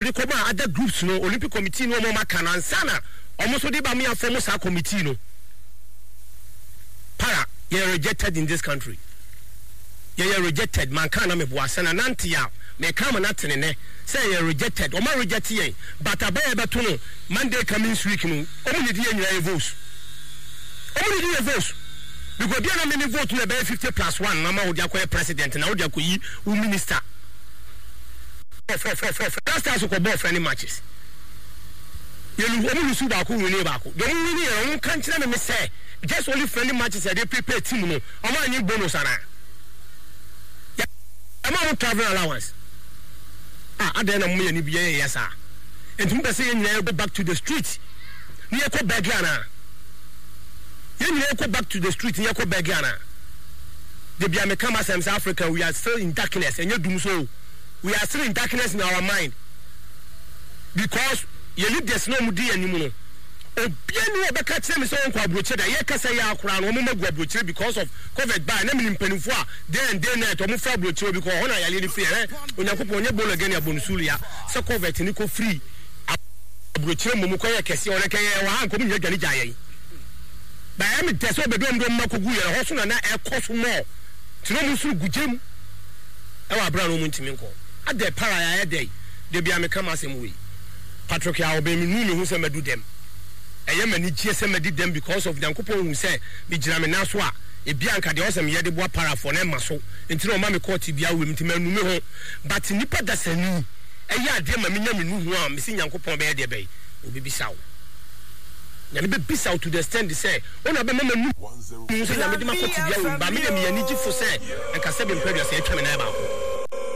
me come other groups no Olympic committee no mo maka na ansana almost dey ba me afom sa committee no para you rejected in this country you rejected man kana me boasa na nantia me come na tenene say you rejected o ma reject yen but abaya beto no Monday coming week no o mo need yen votes because there are many votes to be 50+1 na ma wo dia ko president na wo dia ko yi wo minister that's also ko ball friendly matches you only su ba ko wini ba ko don wini e won kan kire me say just only friendly matches they prepare team no o ma ni bonus ana ya am travel allowance adena mo ye ni biye yes ah entum be say yen go back to the street ni e ko begana yen go back to the street ni e ko begana the bia me come as South Africa we are still in darkness and you do so we are still in darkness in our mind because you need this no mudi anymore obianu obeka tire me so nkwa abroche da ye kasa ya akura no mo magu abroche because of covid by na me mpanifo a then night omo fra abroche because ona ya le free onyankopon onye bolo again ya bonusulu ya se covid ni ko free abroche mo ko ye kese ona keye wa hanko mo nya gani jaye ba ya me teso bedom dom makogu ye ho so na e koso mo tiro mo su gujem e wa bra no mo ntimi nko ade para ya dey de bia me kama asem we Patrick ya obe mi nu hu se medu dem eye mani gie se medi dem because of Yankopon hu se bi gira me na so a e bia nka de osem ye de boa para for na ma so ntino o ma me court bia we mtima nu me ho but nipa dasani eye ade ma me nya me nu hu a me si Yankopon be ye de be obi bisawo ya ne be bisawo to the stand say ona be mama nu so na me de ma court bia we ba me de me ani gifo se nka se be mpadu se etwa me na ba ko